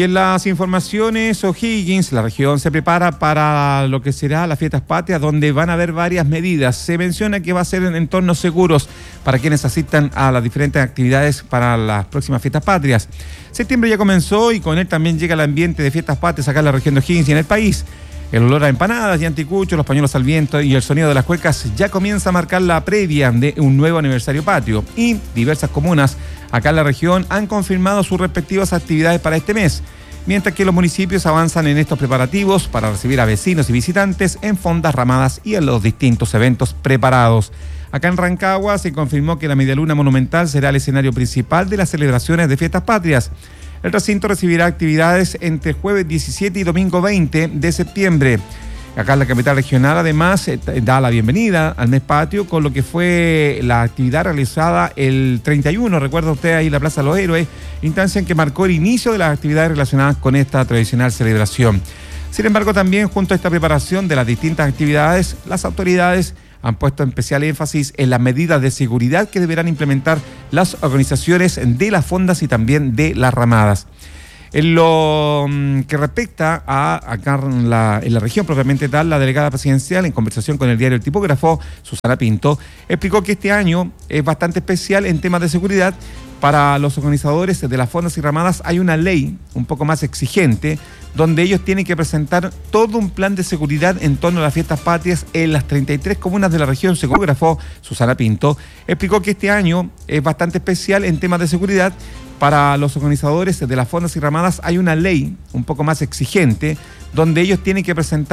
En las informaciones, O'Higgins, la región se prepara para lo que será las fiestas patrias, donde van a haber varias medidas. Se menciona que va a ser en entornos seguros para quienes asistan a las diferentes actividades para las próximas fiestas patrias. Septiembre ya comenzó y con él también llega el ambiente de fiestas patrias acá en la región de O'Higgins y en el país. El olor a empanadas y anticuchos, los pañuelos al viento y el sonido de las cuecas ya comienza a marcar la previa de un nuevo aniversario patrio. Y diversas comunas acá en la región han confirmado sus respectivas actividades para este mes, mientras que los municipios avanzan en estos preparativos para recibir a vecinos y visitantes en fondas, ramadas y en los distintos eventos preparados. Acá en Rancagua se confirmó que la Medialuna Monumental será el escenario principal de las celebraciones de fiestas patrias. El recinto recibirá actividades entre jueves 17 y domingo 20 de septiembre. Acá en la capital regional, además, da la bienvenida al mes patrio con lo que fue la actividad realizada el 31, recuerda usted ahí la Plaza de los Héroes, instancia en que marcó el inicio de las actividades relacionadas con esta tradicional celebración. Sin embargo, también junto a esta preparación de las distintas actividades, las autoridades han puesto especial énfasis en las medidas de seguridad que deberán implementar las organizaciones de las fondas y también de las ramadas. En lo que respecta a acá en la región propiamente tal, la delegada presidencial, en conversación con el diario El Tipógrafo, Susana Pinto, explicó que este año es bastante especial en temas de seguridad. Para los organizadores de las fondas y ramadas hay una ley un poco más exigente, donde ellos tienen que presentar todo un plan de seguridad en torno a las fiestas patrias en las 33 comunas de la región. Según el tipógrafo Susana Pinto, explicó que este año es bastante especial en temas de seguridad. Para los organizadores de las fondas y ramadas hay una ley un poco más exigente, donde ellos tienen que presentar